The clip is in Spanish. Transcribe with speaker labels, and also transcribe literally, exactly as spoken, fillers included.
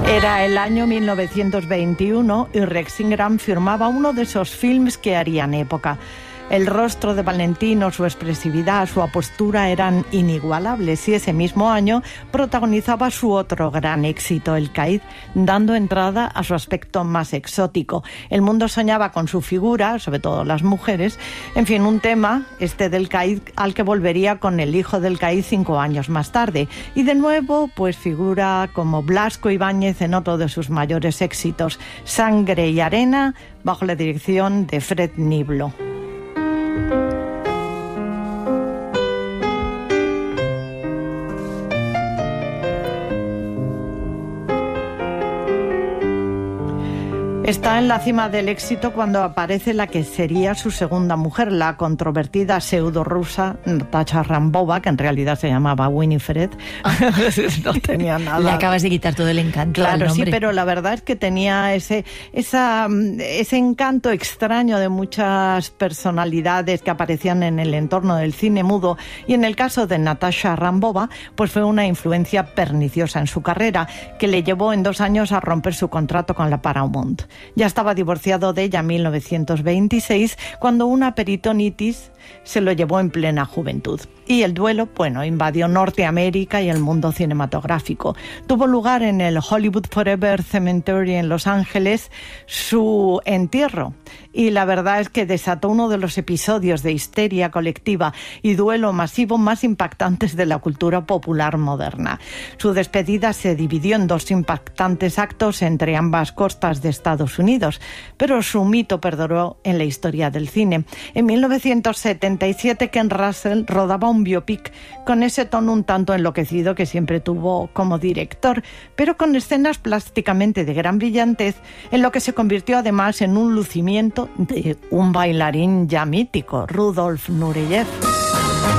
Speaker 1: Era el año mil novecientos veintiuno y Rex Ingram firmaba uno de esos films que harían época. El rostro de Valentino, su expresividad, su apostura eran inigualables y ese mismo año protagonizaba su otro gran éxito, El Caid, dando entrada a su aspecto más exótico. El mundo soñaba con su figura, sobre todo las mujeres. En fin, un tema, este del Caid, al que volvería con El hijo del Caid cinco años más tarde. Y de nuevo, pues figura como Blasco Ibáñez en otro de sus mayores éxitos, Sangre y arena, bajo la dirección de Fred Niblo. Está en la cima del éxito cuando aparece la que sería su segunda mujer, la controvertida pseudo-rusa Natasha Rambova, que en realidad se llamaba Winifred. No tenía nada.
Speaker 2: Le acabas de quitar todo el encanto.
Speaker 1: Claro, sí, pero la verdad es que tenía ese, esa, ese encanto extraño de muchas personalidades que aparecían en el entorno del cine mudo, y en el caso de Natasha Rambova, pues fue una influencia perniciosa en su carrera, que le llevó en dos años a romper su contrato con la Paramount. Ya estaba divorciado de ella en mil novecientos veintiséis, cuando una peritonitis se lo llevó en plena juventud. Y el duelo, bueno, invadió Norteamérica y el mundo cinematográfico. Tuvo lugar en el Hollywood Forever Cemetery en Los Ángeles su entierro. Y la verdad es que desató uno de los episodios de histeria colectiva y duelo masivo más impactantes de la cultura popular moderna. Su despedida se dividió en dos impactantes actos entre ambas costas de Estados Unidos, pero su mito perduró en la historia del cine. En mil novecientos setenta y siete, Ken Russell rodaba un biopic con ese tono un tanto enloquecido que siempre tuvo como director, pero con escenas plásticamente de gran brillantez, en lo que se convirtió además en un lucimiento de un bailarín ya mítico, Rudolf Nureyev.